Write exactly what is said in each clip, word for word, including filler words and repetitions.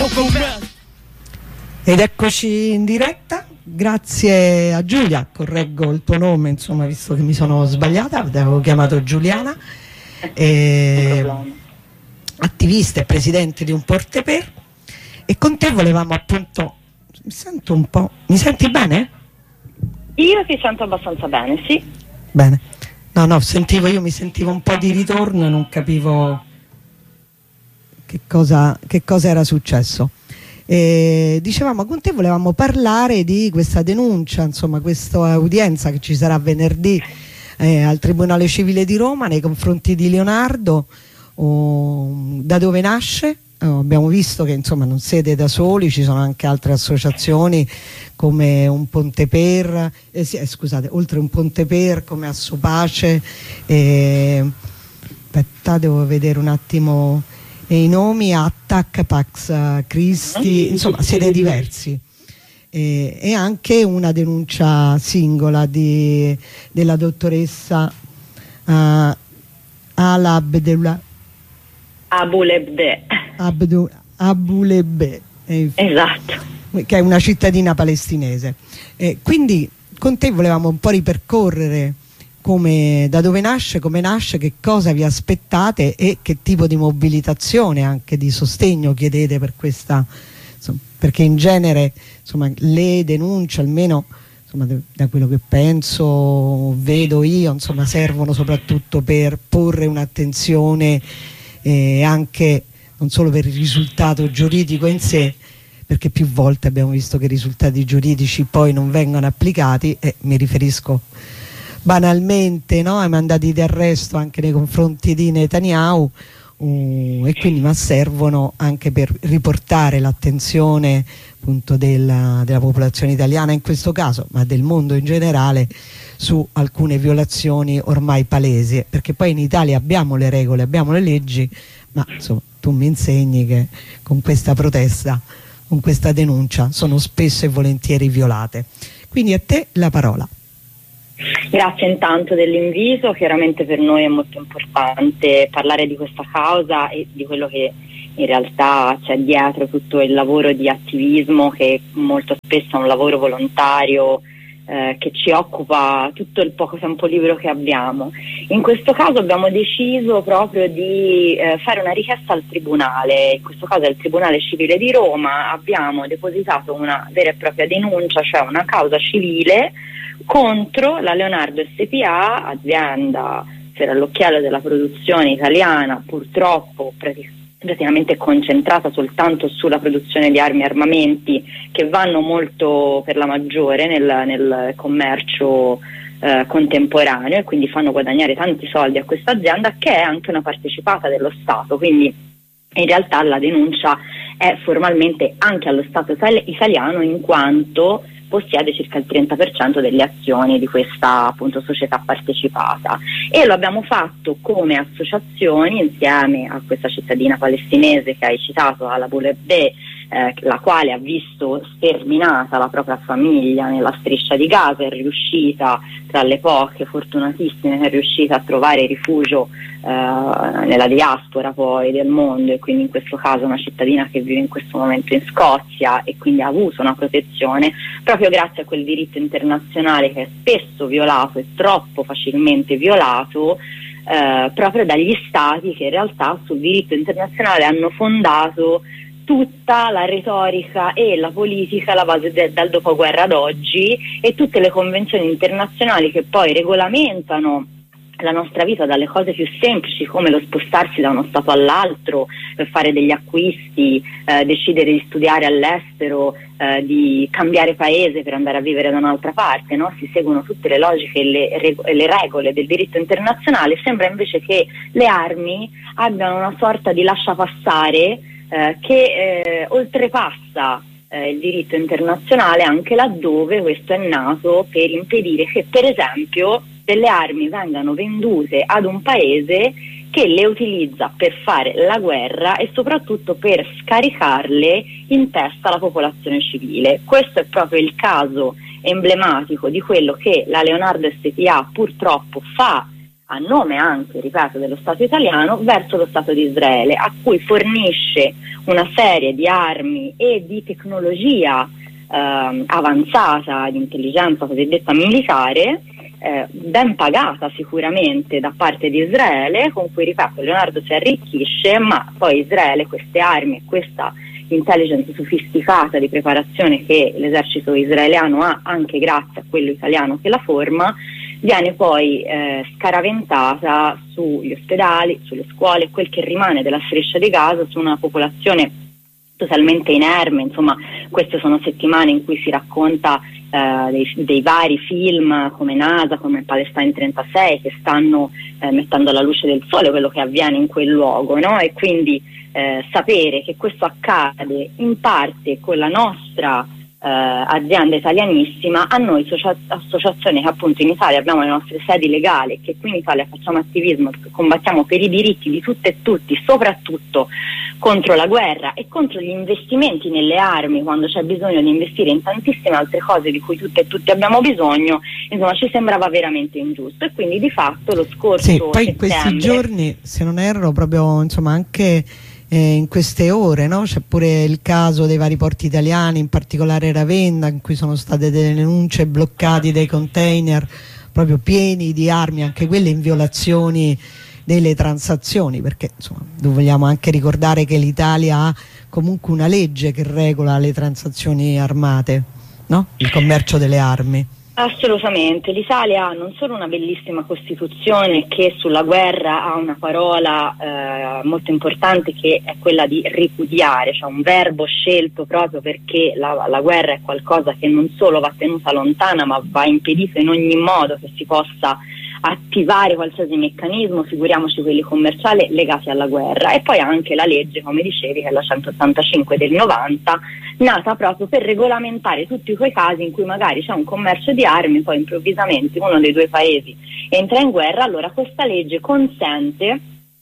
Ed eccoci in diretta, grazie a Giulia, correggo il tuo nome, insomma, visto che mi sono sbagliata, avevo chiamato Giuliana, eh, attivista e presidente di Un Porte Per, e con te volevamo appunto, mi sento un po', mi senti bene? Io ti sento abbastanza bene, sì. Bene, no no, sentivo, io mi sentivo un po' di ritorno e non capivo che cosa, che cosa era successo. Eh, dicevamo, con te volevamo parlare di questa denuncia, insomma, questa udienza che ci sarà venerdì eh, al Tribunale Civile di Roma nei confronti di Leonardo. Oh, da dove nasce? Oh, abbiamo visto che insomma non siete da soli, ci sono anche altre associazioni come Un Ponte Per, eh, sì, eh, scusate, oltre Un Ponte Per come Assopace, eh, aspetta, devo vedere un attimo i nomi, Attac, Pax Christi, insomma siete diversi, e, e anche una denuncia singola di, della dottoressa uh, Ala Abdullah Abulebde Abdu, Abulebde, eh, esatto, che è una cittadina palestinese. Eh, quindi con te volevamo un po' ripercorrere come, da dove nasce, come nasce, che cosa vi aspettate e che tipo di mobilitazione, anche di sostegno chiedete per questa, insomma, perché in genere insomma, le denunce, almeno insomma, da quello che penso, vedo io, insomma, servono soprattutto per porre un'attenzione eh, anche non solo per il risultato giuridico in sé, perché più volte abbiamo visto che i risultati giuridici poi non vengono applicati, e mi riferisco banalmente, no, ai mandati di arresto anche nei confronti di Netanyahu, uh, e quindi ma servono anche per riportare l'attenzione appunto della, della popolazione italiana in questo caso, ma del mondo in generale, su alcune violazioni ormai palesi, perché poi in Italia abbiamo le regole, abbiamo le leggi, ma insomma tu mi insegni che con questa protesta, con questa denuncia sono spesso e volentieri violate. Quindi a te la parola. Grazie intanto dell'invito, chiaramente per noi è molto importante parlare di questa causa e di quello che in realtà c'è dietro tutto il lavoro di attivismo, che molto spesso è un lavoro volontario eh, che ci occupa tutto il poco tempo libero che abbiamo. In questo caso abbiamo deciso proprio di eh, fare una richiesta al Tribunale, in questo caso è il Tribunale Civile di Roma. Abbiamo depositato una vera e propria denuncia, cioè una causa civile contro la Leonardo S P A, azienda per all'occhiello della produzione italiana, purtroppo praticamente praticamente concentrata soltanto sulla produzione di armi e armamenti, che vanno molto per la maggiore nel, nel commercio eh, contemporaneo, e quindi fanno guadagnare tanti soldi a questa azienda, che è anche una partecipata dello Stato. Quindi in realtà la denuncia è formalmente anche allo Stato italiano, in quanto possiede circa il trenta per cento delle azioni di questa appunto società partecipata, e lo abbiamo fatto come associazioni insieme a questa cittadina palestinese che hai citato, Ala Abulebde, eh, la quale ha visto sterminata la propria famiglia nella striscia di Gaza, è riuscita, tra le poche fortunatissime, è riuscita a trovare rifugio eh, nella diaspora poi del mondo, e quindi in questo caso una cittadina che vive in questo momento in Scozia, e quindi ha avuto una protezione proprio grazie a quel diritto internazionale che è spesso violato e troppo facilmente violato eh, proprio dagli stati che in realtà sul diritto internazionale hanno fondato tutta la retorica e la politica alla base de- dal dopoguerra ad oggi, e tutte le convenzioni internazionali che poi regolamentano la nostra vita, dalle cose più semplici come lo spostarsi da uno stato all'altro per fare degli acquisti, eh, decidere di studiare all'estero, eh, di cambiare paese per andare a vivere da un'altra parte, no? Si seguono tutte le logiche e le, reg- le regole del diritto internazionale. Sembra invece che le armi abbiano una sorta di lasciapassare eh, che eh, oltrepassa eh, il diritto internazionale, anche laddove questo è nato per impedire che, per esempio, delle armi vengano vendute ad un paese che le utilizza per fare la guerra e soprattutto per scaricarle in testa alla popolazione civile. Questo è proprio il caso emblematico di quello che la Leonardo S P A purtroppo fa a nome anche, ripeto, dello Stato italiano, verso lo Stato di Israele, a cui fornisce una serie di armi e di tecnologia eh, avanzata, di intelligenza cosiddetta militare, eh, ben pagata sicuramente da parte di Israele, con cui, ripeto, Leonardo si arricchisce, ma poi Israele queste armi e questa intelligence sofisticata di preparazione che l'esercito israeliano ha, anche grazie a quello italiano che la forma, viene poi eh, scaraventata sugli ospedali, sulle scuole, quel che rimane della striscia di Gaza, su una popolazione totalmente inerme. Insomma, queste sono settimane in cui si racconta eh, dei, dei vari film come NASA, come Palestine trentasei, che stanno eh, mettendo alla luce del sole quello che avviene in quel luogo, no? E quindi eh, sapere che questo accade in parte con la nostra Uh, azienda italianissima, a noi socia- associazioni che appunto in Italia abbiamo le nostre sedi legali, che qui in Italia facciamo attivismo, combattiamo per i diritti di tutte e tutti, soprattutto contro la guerra e contro gli investimenti nelle armi, quando c'è bisogno di investire in tantissime altre cose di cui tutte e tutti abbiamo bisogno. Insomma, ci sembrava veramente ingiusto, e quindi di fatto lo scorso sì, poi in settembre, questi giorni, se non erro, proprio insomma anche Eh, in queste ore, no? C'è pure il caso dei vari porti italiani, in particolare Ravenna, in cui sono state delle denunce, bloccati dei container proprio pieni di armi, anche quelle in violazioni delle transazioni, perché insomma vogliamo anche ricordare che l'Italia ha comunque una legge che regola le transazioni armate, no? Il commercio delle armi. Assolutamente, l'Italia ha non solo una bellissima Costituzione che sulla guerra ha una parola eh, molto importante, che è quella di ripudiare, cioè un verbo scelto proprio perché la, la guerra è qualcosa che non solo va tenuta lontana, ma va impedito in ogni modo che si possa attivare qualsiasi meccanismo, figuriamoci quelli commerciali, legati alla guerra. E poi anche la legge, come dicevi, che è la centottantacinque del novanta, nata proprio per regolamentare tutti quei casi in cui magari c'è un commercio di armi, poi improvvisamente uno dei due paesi entra in guerra. Allora questa legge consente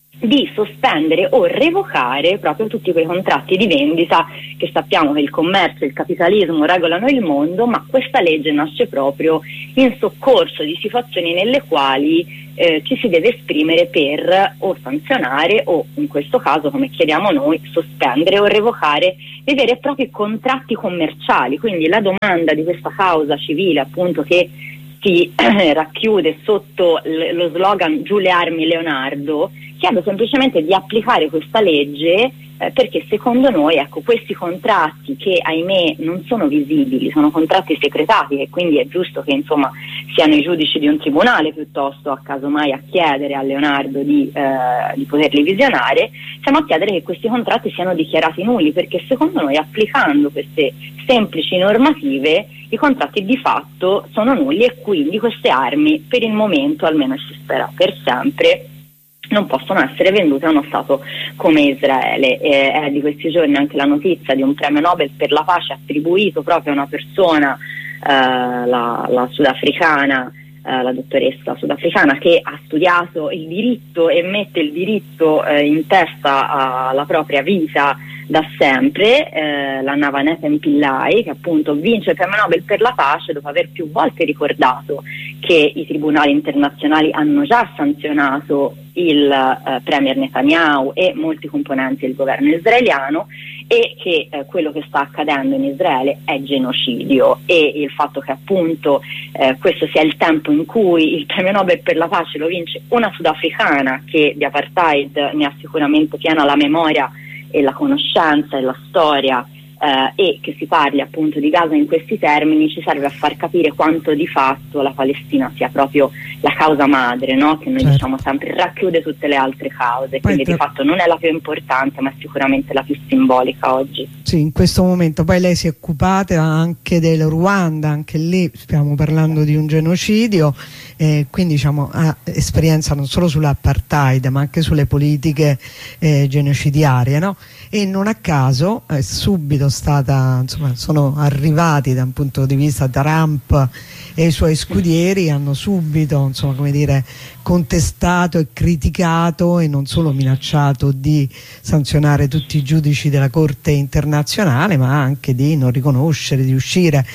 di sospendere o revocare proprio tutti quei contratti di vendita, che sappiamo che il commercio e il capitalismo regolano il mondo, ma questa legge nasce proprio in soccorso di situazioni nelle quali eh, ci si deve esprimere per o sanzionare o, in questo caso come chiediamo noi, sospendere o revocare dei veri e propri contratti commerciali. Quindi la domanda di questa causa civile, appunto, che si eh, racchiude sotto l- lo slogan "Giù le armi Leonardo", chiede semplicemente di applicare questa legge eh, perché secondo noi, ecco, questi contratti, che ahimè non sono visibili, sono contratti secretati, e quindi è giusto che insomma siano i giudici di un tribunale piuttosto a casomai a chiedere a Leonardo di, eh, di poterli visionare, siamo a chiedere che questi contratti siano dichiarati nulli, perché secondo noi, applicando queste semplici normative, i contratti di fatto sono nulli, e quindi queste armi per il momento, almeno si spera per sempre, non possono essere vendute a uno Stato come Israele. E è di questi giorni anche la notizia di un premio Nobel per la pace attribuito proprio a una persona, eh, la, la sudafricana, eh, la dottoressa sudafricana, che ha studiato il diritto e mette il diritto eh, in testa alla propria vita da sempre, eh, la Navanetha Pillai, che appunto vince il premio Nobel per la pace dopo aver più volte ricordato che i tribunali internazionali hanno già sanzionato il eh, premier Netanyahu e molti componenti del governo israeliano, e che eh, quello che sta accadendo in Israele è genocidio. E il fatto che appunto eh, questo sia il tempo in cui il premio Nobel per la pace lo vince una sudafricana, che di apartheid ne ha sicuramente piena la memoria e la conoscenza e la storia, eh, e che si parli appunto di Gaza in questi termini, ci serve a far capire quanto di fatto la Palestina sia proprio la causa madre, no? Che noi certo. diciamo sempre racchiude tutte le altre cause. Poi quindi tra... di fatto non è la più importante, ma è sicuramente la più simbolica oggi. Sì, in questo momento. Poi lei si è occupata anche del Ruanda, anche lì stiamo parlando di un genocidio, eh, quindi diciamo ha esperienza non solo sull'apartheid ma anche sulle politiche eh, genocidiarie, no? E non a caso è subito stata, insomma, sono arrivati da un punto di vista Trump e i suoi scudieri, hanno subito, insomma, come dire, contestato e criticato e non solo minacciato di sanzionare tutti i giudici della Corte internazionale, ma anche di non riconoscere, di uscire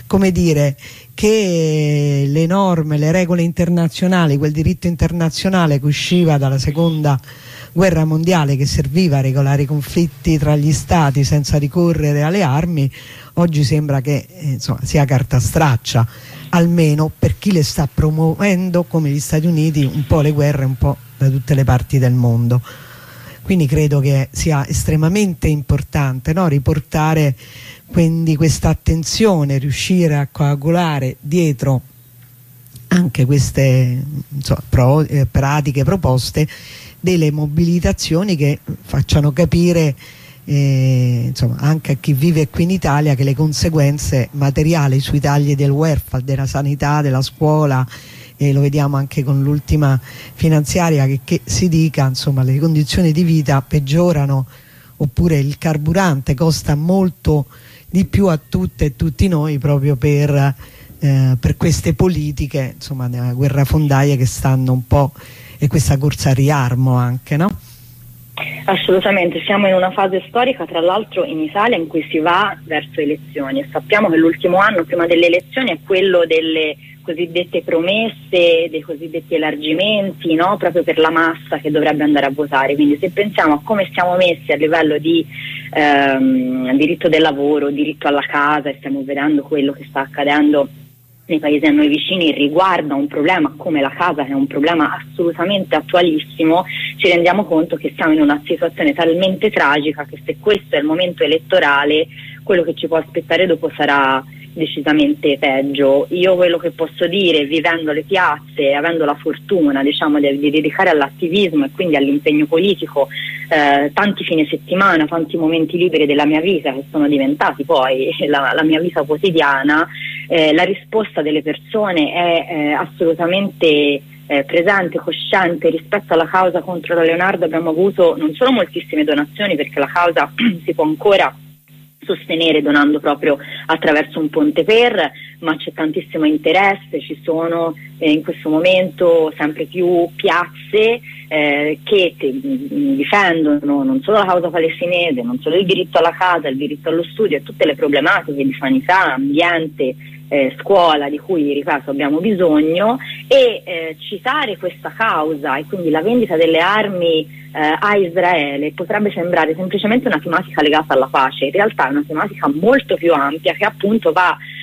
come dire, che le norme, le regole internazionali, quel diritto internazionale che usciva dalla seconda guerra mondiale, che serviva a regolare i conflitti tra gli stati senza ricorrere alle armi, oggi sembra che eh, insomma, sia carta straccia, almeno per chi le sta promuovendo, come gli Stati Uniti, un po' le guerre un po' da tutte le parti del mondo. Quindi credo che sia estremamente importante, no? Riportare quindi questa attenzione, riuscire a coagulare dietro anche queste insomma, pro, eh, pratiche proposte delle mobilitazioni che facciano capire eh, insomma, anche a chi vive qui in Italia che le conseguenze materiali sui tagli del welfare, della sanità, della scuola, e lo vediamo anche con l'ultima finanziaria, che, che si dica, insomma, le condizioni di vita peggiorano, oppure il carburante costa molto di più a tutte e tutti noi proprio per, eh, per queste politiche, insomma, della guerrafondaia che stanno un po', e questa corsa al riarmo anche, no? Assolutamente, siamo in una fase storica tra l'altro in Italia in cui si va verso elezioni e sappiamo che l'ultimo anno prima delle elezioni è quello delle cosiddette promesse, dei cosiddetti elargimenti, no? Proprio per la massa che dovrebbe andare a votare. Quindi se pensiamo a come siamo messi a livello di ehm, diritto del lavoro, diritto alla casa, e stiamo vedendo quello che sta accadendo nei paesi a noi vicini riguarda un problema come la casa, che è un problema assolutamente attualissimo, ci rendiamo conto che siamo in una situazione talmente tragica che se questo è il momento elettorale, quello che ci può aspettare dopo sarà decisamente peggio. Io quello che posso dire, vivendo le piazze, avendo la fortuna, diciamo, di, di dedicare all'attivismo e quindi all'impegno politico eh, tanti fine settimana, tanti momenti liberi della mia vita che sono diventati poi la, la mia vita quotidiana, eh, la risposta delle persone è eh, assolutamente eh, presente, cosciente. Rispetto alla causa contro la Leonardo abbiamo avuto non solo moltissime donazioni, perché la causa si può ancora sostenere donando proprio attraverso un ponte per, ma c'è tantissimo interesse, ci sono eh, in questo momento sempre più piazze eh, che te, difendono non solo la causa palestinese, non solo il diritto alla casa, il diritto allo studio e tutte le problematiche di sanità, ambiente, eh, scuola di cui, ripeto, abbiamo bisogno, e eh, citare questa causa e quindi la vendita delle armi eh, a Israele potrebbe sembrare semplicemente una tematica legata alla pace. In realtà è una tematica molto più ampia che appunto va